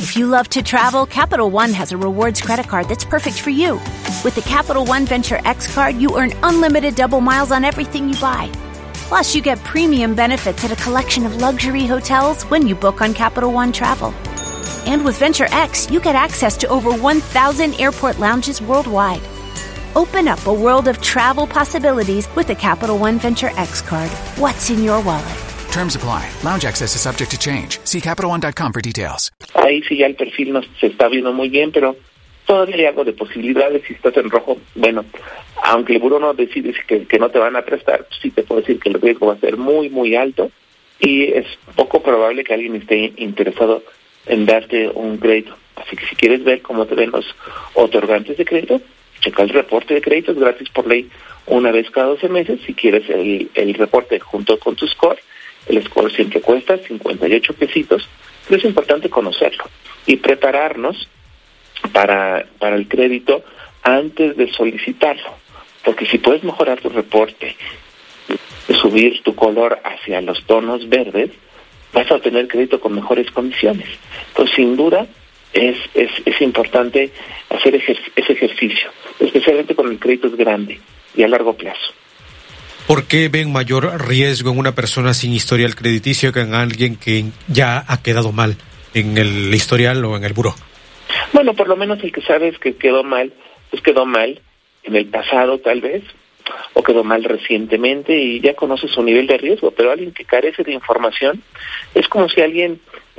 If you love to travel, Capital One has a rewards credit card that's perfect for you. With the Capital One Venture X card, you earn unlimited double miles on everything you buy. Plus, you get premium benefits at a collection of luxury hotels when you book on Capital One Travel. And with Venture X, you get access to over 1,000 airport lounges worldwide. Open up a world of travel possibilities with the Capital One Venture X card. What's in your wallet? Terms apply. Lounge access is subject to change. See CapitalOne.com for details. Ahí sí ya el perfil no se está viendo muy bien, pero todavía hay algo de posibilidades. Si estás en rojo, bueno, aunque el buró no decide que no te van a prestar, sí te puedo decir que el riesgo va a ser muy, muy alto y es poco probable que alguien esté interesado en darte un crédito. Así que si quieres ver cómo te ven los otorgantes de crédito, checa el reporte de crédito, es gratis por ley una vez cada 12 meses. Si quieres el reporte junto con tu score, el score siempre cuesta 58 pesitos, pero es importante conocerlo y prepararnos para el crédito antes de solicitarlo, porque si puedes mejorar tu reporte, subir tu color hacia los tonos verdes, vas a obtener crédito con mejores condiciones. Entonces, sin duda, es importante hacer ese ejercicio, especialmente cuando el crédito es grande y a largo plazo. ¿Por qué ven mayor riesgo en una persona sin historial crediticio que en alguien que ya ha quedado mal en el historial o en el buró? Bueno, por lo menos el que sabes que quedó mal, pues quedó mal en el pasado tal vez, o quedó mal recientemente y ya conoce su nivel de riesgo, pero alguien que carece de información, es como si alguien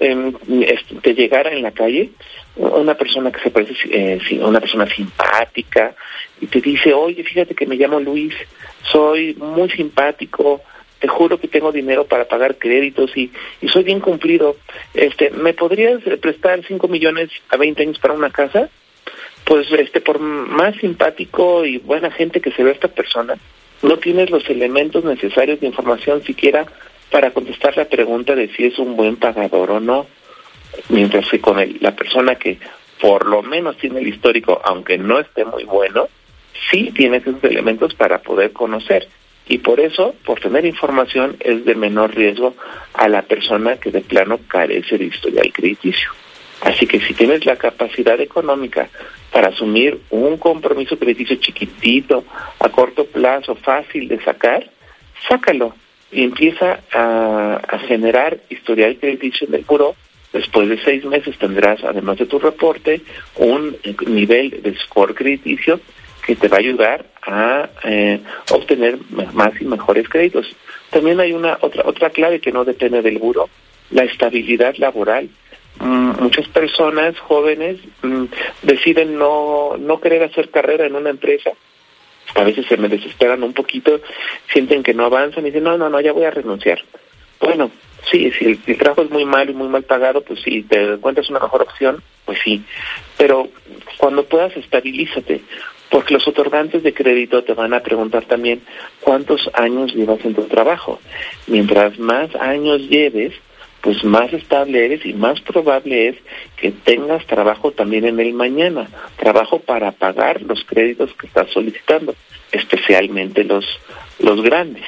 te llegara en la calle, una persona que se parece, una persona simpática, y te dice, oye, fíjate que me llamo Luis, soy muy simpático, te juro que tengo dinero para pagar créditos y soy bien cumplido, ¿me podrías prestar 5 millones a 20 años para una casa? Pues por más simpático y buena gente que se ve esta persona, no tienes los elementos necesarios de información siquiera para contestar la pregunta de si es un buen pagador o no. Mientras que con la persona que por lo menos tiene el histórico, aunque no esté muy bueno, sí tienes esos elementos para poder conocer. Y por eso, por tener información, es de menor riesgo a la persona que de plano carece de historial crediticio. Así que si tienes la capacidad económica para asumir un compromiso crediticio chiquitito, a corto plazo, fácil de sacar, sácalo y empieza a generar historial crediticio en el buró. Después de 6 meses tendrás, además de tu reporte, un nivel de score crediticio que te va a ayudar a obtener más y mejores créditos. También hay otra clave que no depende del buró, la estabilidad laboral. Muchas personas jóvenes deciden no querer hacer carrera en una empresa. A veces se me desesperan un poquito, sienten que no avanzan y dicen, no, ya voy a renunciar. Bueno, sí, si el trabajo es muy mal y muy mal pagado, pues si te encuentras una mejor opción, pues sí. Pero cuando puedas, estabilízate, porque los otorgantes de crédito te van a preguntar también cuántos años llevas en tu trabajo. Mientras más años lleves, pues más estable eres y más probable es que tengas trabajo también en el mañana, trabajo para pagar los créditos que estás solicitando, especialmente los grandes.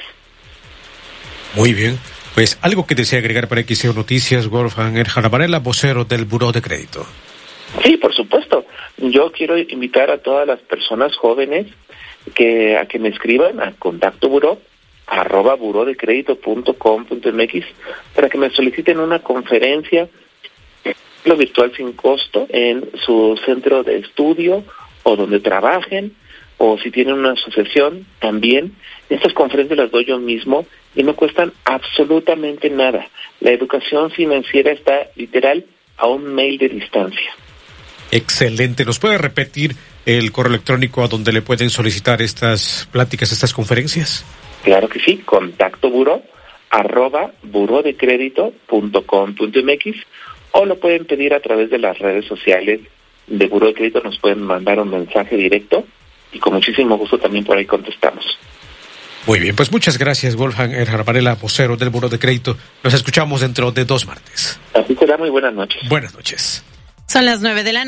Muy bien, pues algo que desea agregar para XEU Noticias, Wolfgang Erhard Varela, vocero del Buró de Crédito. Sí, por supuesto. Yo quiero invitar a todas las personas jóvenes a que me escriban a contacto buró @burodecredito.com.mx para que me soliciten una conferencia virtual sin costo en su centro de estudio o donde trabajen, o si tienen una asociación también. Estas conferencias las doy yo mismo y no cuestan absolutamente nada. La educación financiera está literal a un mail de distancia. Excelente. ¿Nos puede repetir el correo electrónico a donde le pueden solicitar estas pláticas, estas conferencias? Claro que sí, contacto buró @burodecredito.com.mx, o lo pueden pedir a través de las redes sociales de Buró de Crédito. Nos pueden mandar un mensaje directo y con muchísimo gusto también por ahí contestamos. Muy bien, pues muchas gracias, Wolfgang Erhard Varela, vocero del Buró de Crédito. Nos escuchamos dentro de 2 martes. Así será, muy buenas noches. Buenas noches. Son las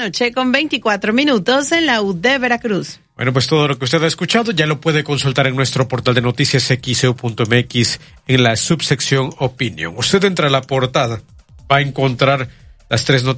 9:24 en la UD de Veracruz. Bueno, pues todo lo que usted ha escuchado ya lo puede consultar en nuestro portal de noticias xeu.mx en la subsección Opinión. Usted entra a la portada, va a encontrar las 3 noticias